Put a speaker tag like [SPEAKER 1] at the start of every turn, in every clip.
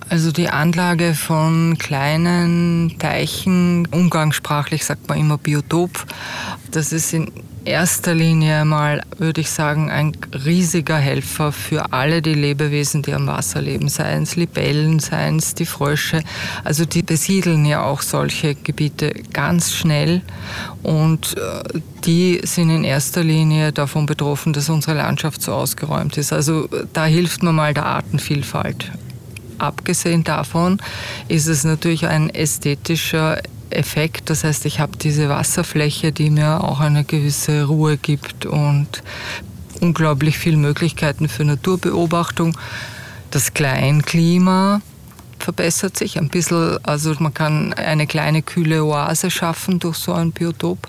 [SPEAKER 1] Also die Anlage von kleinen Teichen, umgangssprachlich sagt man immer Biotop, das ist in erster Linie mal, würde ich sagen, ein riesiger Helfer für alle die Lebewesen, die am Wasser leben, seien es Libellen, seien es die Frösche. Also die besiedeln ja auch solche Gebiete ganz schnell und die sind in erster Linie davon betroffen, dass unsere Landschaft so ausgeräumt ist. Also da hilft man mal der Artenvielfalt. Abgesehen davon ist es natürlich ein ästhetischer Effekt. Das heißt, ich habe diese Wasserfläche, die mir auch eine gewisse Ruhe gibt und unglaublich viele Möglichkeiten für Naturbeobachtung. Das Kleinklima verbessert sich ein bisschen. Also man kann eine kleine kühle Oase schaffen durch so ein Biotop.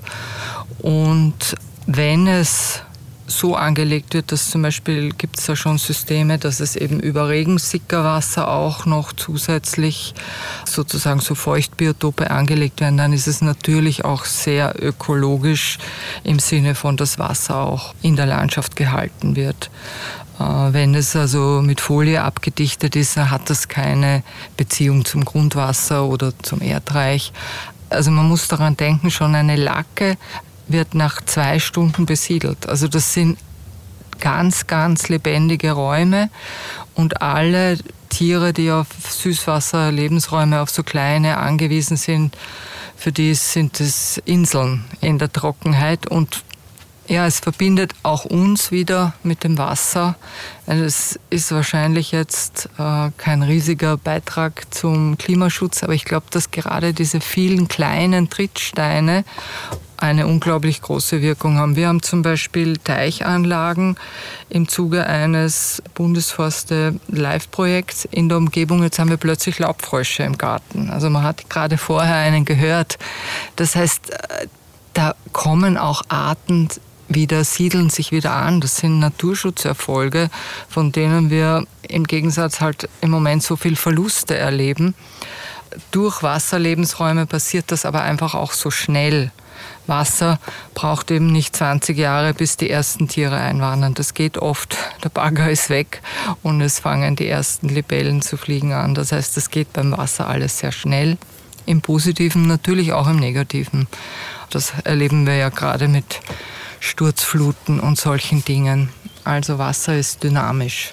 [SPEAKER 1] Und wenn es so angelegt wird, dass zum Beispiel gibt es da schon Systeme, dass es eben über Regensickerwasser auch noch zusätzlich sozusagen so Feuchtbiotope angelegt werden, dann ist es natürlich auch sehr ökologisch im Sinne von, dass Wasser auch in der Landschaft gehalten wird. Wenn es also mit Folie abgedichtet ist, dann hat das keine Beziehung zum Grundwasser oder zum Erdreich. Also man muss daran denken, schon eine Lacke wird nach 2 Stunden besiedelt. Also das sind ganz, ganz lebendige Räume und alle Tiere, die auf Süßwasser-Lebensräume, auf so kleine angewiesen sind, für die sind es Inseln in der Trockenheit. Und ja, es verbindet auch uns wieder mit dem Wasser. Es ist wahrscheinlich jetzt kein riesiger Beitrag zum Klimaschutz, aber ich glaube, dass gerade diese vielen kleinen Trittsteine eine unglaublich große Wirkung haben. Wir haben zum Beispiel Teichanlagen im Zuge eines Bundesforste-Live-Projekts in der Umgebung. Jetzt haben wir plötzlich Laubfrösche im Garten. Also man hat gerade vorher einen gehört. Das heißt, da kommen auch Arten wieder, siedeln sich wieder an. Das sind Naturschutzerfolge, von denen wir im Gegensatz halt im Moment so viel Verluste erleben. Durch Wasserlebensräume passiert das aber einfach auch so schnell. Wasser braucht eben nicht 20 Jahre, bis die ersten Tiere einwandern. Das geht oft. Der Bagger ist weg und es fangen die ersten Libellen zu fliegen an. Das heißt, das geht beim Wasser alles sehr schnell. Im Positiven, natürlich auch im Negativen. Das erleben wir ja gerade mit Sturzfluten und solchen Dingen. Also Wasser ist dynamisch.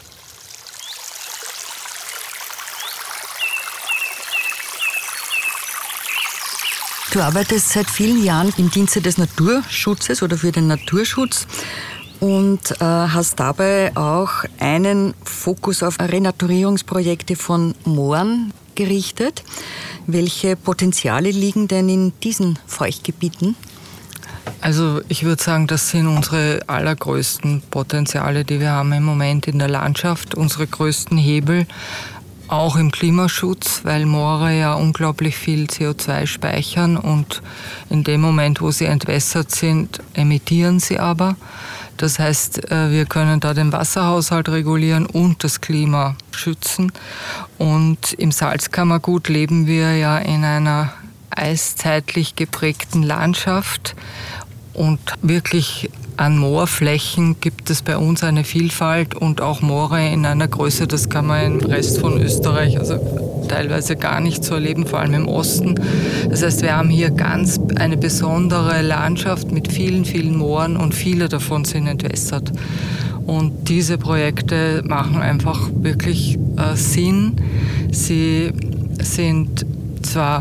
[SPEAKER 2] Du arbeitest seit vielen Jahren im Dienste des Naturschutzes oder für den Naturschutz und hast dabei auch einen Fokus auf Renaturierungsprojekte von Mooren gerichtet. Welche Potenziale liegen denn in diesen Feuchtgebieten?
[SPEAKER 1] Also ich würde sagen, das sind unsere allergrößten Potenziale, die wir haben im Moment in der Landschaft, unsere größten Hebel. Auch im Klimaschutz, weil Moore ja unglaublich viel CO2 speichern und in dem Moment, wo sie entwässert sind, emittieren sie aber. Das heißt, wir können da den Wasserhaushalt regulieren und das Klima schützen. Und im Salzkammergut leben wir ja in einer eiszeitlich geprägten Landschaft und wirklich an Moorflächen gibt es bei uns eine Vielfalt und auch Moore in einer Größe, das kann man im Rest von Österreich also teilweise gar nicht so erleben, vor allem im Osten. Das heißt, wir haben hier ganz eine besondere Landschaft mit vielen, vielen Mooren und viele davon sind entwässert. Und diese Projekte machen einfach wirklich Sinn. Sie sind zwar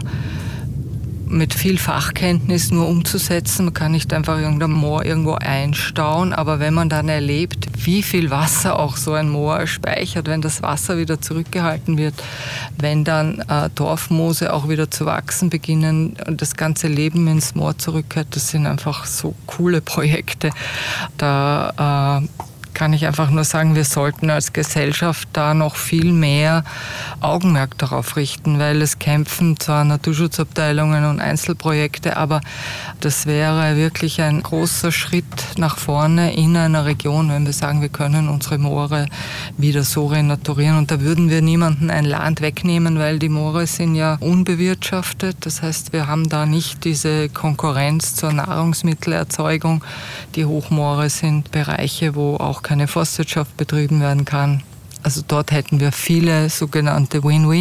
[SPEAKER 1] mit viel Fachkenntnis nur umzusetzen. Man kann nicht einfach irgendein Moor irgendwo einstauen, aber wenn man dann erlebt, wie viel Wasser auch so ein Moor speichert, wenn das Wasser wieder zurückgehalten wird, wenn dann Torfmoose auch wieder zu wachsen beginnen und das ganze Leben ins Moor zurückkehrt, das sind einfach so coole Projekte. Da kann ich einfach nur sagen, wir sollten als Gesellschaft da noch viel mehr Augenmerk darauf richten, weil es kämpfen zwar Naturschutzabteilungen und Einzelprojekte, aber das wäre wirklich ein großer Schritt nach vorne in einer Region, wenn wir sagen, wir können unsere Moore wieder so renaturieren. Und da würden wir niemandem ein Land wegnehmen, weil die Moore sind ja unbewirtschaftet. Das heißt, wir haben da nicht diese Konkurrenz zur Nahrungsmittelerzeugung. Die Hochmoore sind Bereiche, wo auch keine Forstwirtschaft betrieben werden kann. Also dort hätten wir viele sogenannte Win-Win.